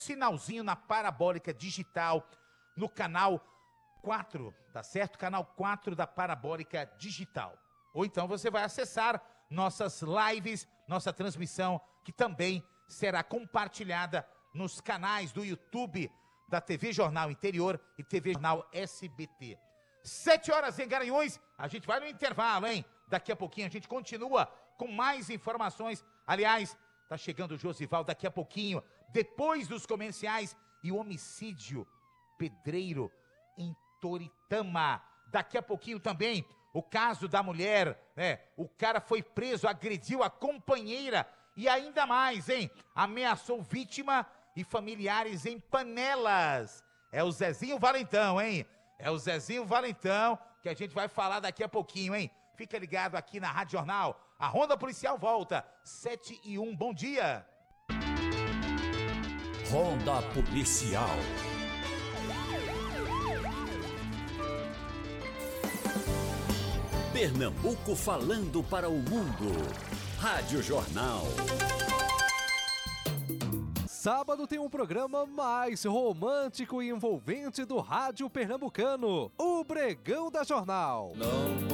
sinalzinho na Parabólica Digital, no canal 4, tá certo? Canal 4 da Parabólica Digital. Ou então você vai acessar nossas lives, nossa transmissão, que também será compartilhada nos canais do YouTube da TV Jornal Interior e TV Jornal SBT. 7 horas em Garanhuns, a gente vai no intervalo, hein? Daqui a pouquinho a gente continua com mais informações. Aliás, tá chegando o Josival daqui a pouquinho, depois dos comerciais, e o homicídio pedreiro em Toritama. Daqui a pouquinho também, o caso da mulher, né? O cara foi preso, agrediu a companheira e ainda mais, hein? Ameaçou vítima e familiares em Panelas. É o Zezinho Valentão, hein? É o Zezinho Valentão que a gente vai falar daqui a pouquinho, hein? Fica ligado aqui na Rádio Jornal. A Ronda Policial volta, 7:01, bom dia. Ronda Policial. Pernambuco falando para o mundo. Rádio Jornal. Sábado tem um programa mais romântico e envolvente do rádio pernambucano, o Bregão da Jornal. Não